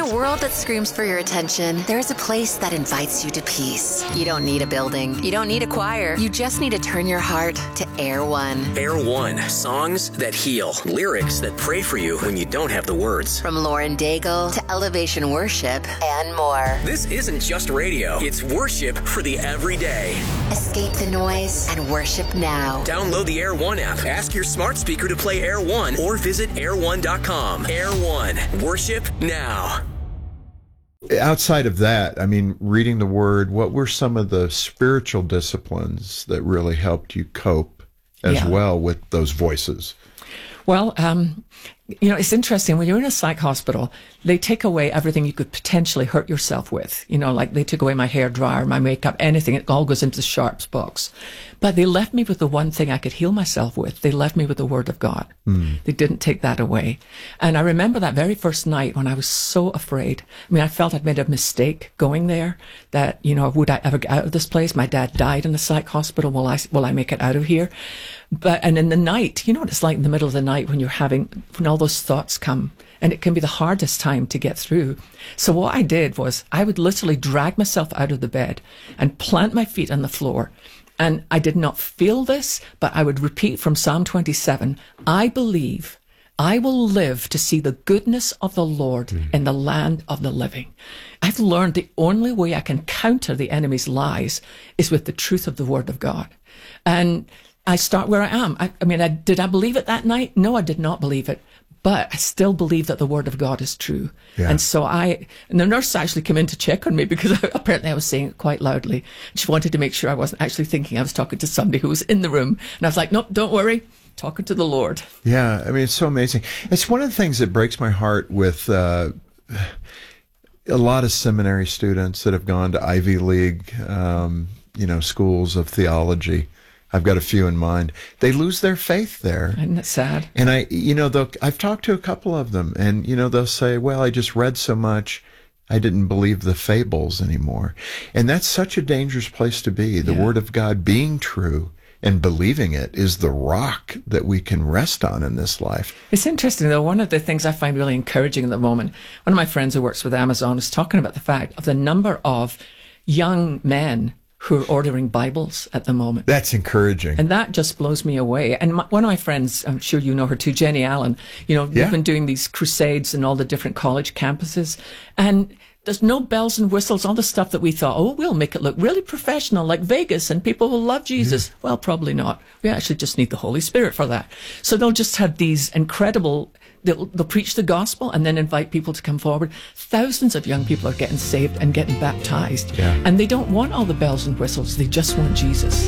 a world that screams for your attention, there's a place that invites you to peace. You don't need a building. You don't need a choir. You just need to turn your heart to Air One. Air One. Songs that heal. Lyrics that pray for you when you don't have the words. From Lauren Daigle to Elevation Worship and more. This isn't just radio. It's worship for the everyday. Escape the noise and worship now. Download the Air One app. Ask your smart speaker to play Air One or visit air1.com. Air One. Worship now. Outside of that, I mean, reading the Word, what were some of the spiritual disciplines that really helped you cope as well with those voices? Well, it's interesting. When you're in a psych hospital, they take away everything you could potentially hurt yourself with. Like they took away my hair dryer, my makeup, anything. It all goes into the sharps box. But they left me with the one thing I could heal myself with. They left me with the Word of God. They didn't take that away. And I remember that very first night when I was so afraid. I mean, I felt I'd made a mistake going there, that, would I ever get out of this place? My dad died in the psych hospital. Will I make it out of here? And in the night, what it's like in the middle of the night when when all those thoughts come, and it can be the hardest time to get through. So what I did was I would literally drag myself out of the bed and plant my feet on the floor. And I did not feel this, but I would repeat from Psalm 27, I believe I will live to see the goodness of the Lord in the land of the living. I've learned the only way I can counter the enemy's lies is with the truth of the Word of God. And I start where I am. Did I believe it that night? No, I did not believe it. But I still believe that the Word of God is true. Yeah. And so and the nurse actually came in to check on me because apparently I was saying it quite loudly. She wanted to make sure I wasn't actually thinking I was talking to somebody who was in the room. And I was like, no, don't worry. Talking to the Lord. Yeah, it's so amazing. It's one of the things that breaks my heart with a lot of seminary students that have gone to Ivy League, schools of theology. I've got a few in mind. They lose their faith there. Isn't that sad? And I've talked to a couple of them, and, they'll say, well, I just read so much, I didn't believe the fables anymore. And that's such a dangerous place to be. The Word of God being true and believing it is the rock that we can rest on in this life. It's interesting, though. One of the things I find really encouraging at the moment, one of my friends who works with Amazon is talking about the fact of the number of young men who are ordering Bibles at the moment. That's encouraging. And that just blows me away. And one of my friends, I'm sure you know her too, Jenny Allen, we've been doing these crusades in all the different college campuses. And there's no bells and whistles, all the stuff that we thought, we'll make it look really professional like Vegas and people will love Jesus. Yeah. Well, probably not. We actually just need the Holy Spirit for that. So they'll just have these incredible, they'll preach the gospel and then invite people to come forward. Thousands of young people are getting saved and getting baptized. Yeah. And they don't want all the bells and whistles. They just want Jesus.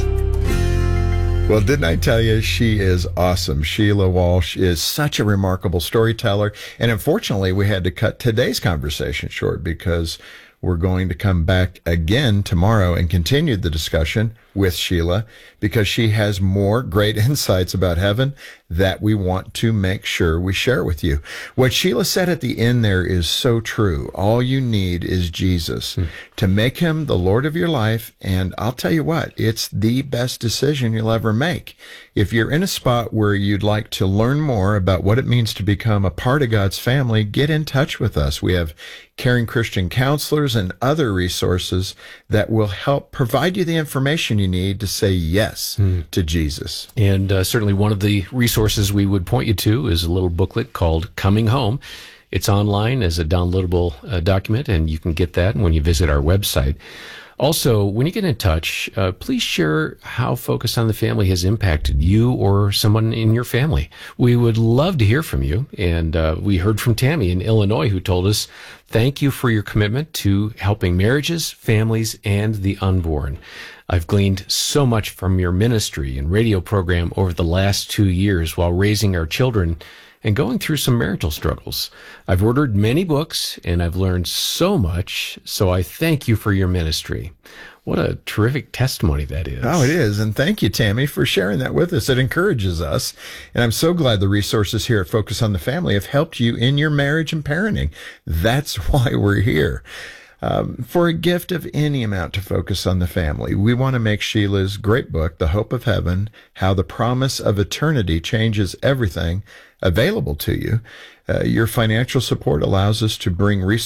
Well, didn't I tell you, she is awesome. Sheila Walsh is such a remarkable storyteller. And unfortunately, we had to cut today's conversation short because we're going to come back again tomorrow and continue the discussion with Sheila because she has more great insights about heaven that we want to make sure we share with you. What Sheila said at the end there is so true. All you need is Jesus to make him the Lord of your life. And I'll tell you what, it's the best decision you'll ever make. If you're in a spot where you'd like to learn more about what it means to become a part of God's family, get in touch with us. We have caring Christian counselors and other resources that will help provide you the information you need to say yes to Jesus. And certainly one of the resources we would point you to is a little booklet called Coming Home. It's online as a downloadable document, and you can get that when you visit our website. Also, when you get in touch, please share how Focus on the Family has impacted you or someone in your family. We would love to hear from you. And we heard from Tammy in Illinois who told us, thank you for your commitment to helping marriages, families, and the unborn. I've gleaned so much from your ministry and radio program over the last 2 years while raising our children and going through some marital struggles. I've ordered many books, and I've learned so much, so I thank you for your ministry. What a terrific testimony that is. Oh, it is. And thank you, Tammy, for sharing that with us. It encourages us. And I'm so glad the resources here at Focus on the Family have helped you in your marriage and parenting. That's why we're here. For a gift of any amount to Focus on the Family, we want to make Sheila's great book, The Hope of Heaven, How the Promise of Eternity Changes Everything, available to you. Your financial support allows us to bring resources